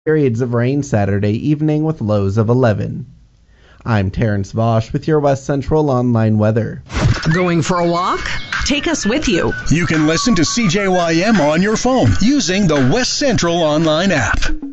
Periods of rain Saturday evening with lows of 11. I'm Terrence Vosch with your West Central Online weather. Going for a walk? Take us with you. You can listen to CJYM on your phone using the West Central Online app.